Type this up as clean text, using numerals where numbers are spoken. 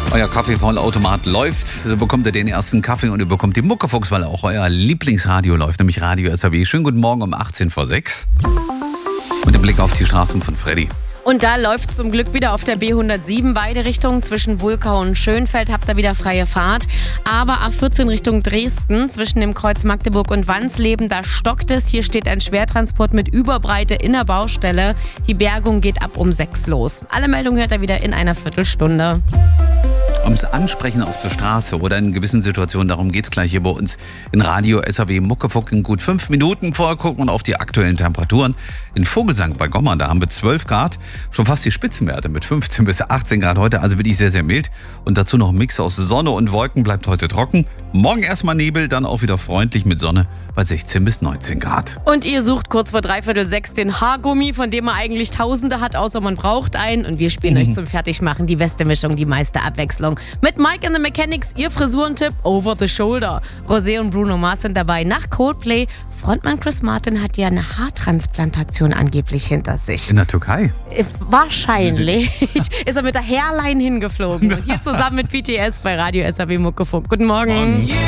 Euer Kaffeevollautomat läuft, so bekommt ihr den ersten Kaffee und ihr bekommt die Muckefuchs, weil auch euer Lieblingsradio läuft, nämlich Radio SAW. Schönen guten Morgen um 18 vor 6. Mit dem Blick auf die Straßen von Freddy. Und da läuft zum Glück wieder auf der B107 beide Richtungen. Zwischen Wulkau und Schönfeld habt ihr wieder freie Fahrt. Aber A14 Richtung Dresden, zwischen dem Kreuz Magdeburg und Wansleben, da stockt es. Hier steht ein Schwertransport mit Überbreite in der Baustelle. Die Bergung geht ab um 6 los. Alle Meldungen hört ihr wieder in einer Viertelstunde. Ums Ansprechen auf der Straße oder in gewissen Situationen, darum geht's gleich hier bei uns in Radio SAW Muckefuck. In gut 5 Minuten vorher gucken wir auf die aktuellen Temperaturen. In Vogelsang bei Gommern, da haben wir 12 Grad, schon fast die Spitzenwerte mit 15 bis 18 Grad heute, also wirklich sehr, sehr mild. Und dazu noch ein Mix aus Sonne und Wolken, bleibt heute trocken. Morgen erstmal Nebel, dann auch wieder freundlich mit Sonne bei 16 bis 19 Grad. Und ihr sucht kurz vor 5:45 den Haargummi, von dem man eigentlich Tausende hat, außer man braucht einen. Und wir spielen euch zum Fertigmachen die beste Mischung, die meiste Abwechslung. Mit Mike and the Mechanics, ihr Frisurentipp Over the Shoulder. Rosé und Bruno Mars sind dabei. Nach Coldplay, Frontmann Chris Martin hat ja eine Haartransplantation angeblich hinter sich. In der Türkei? Wahrscheinlich ist er mit der Hairline hingeflogen. Und hier zusammen mit BTS bei Radio SAW Muckefuck. Guten Morgen.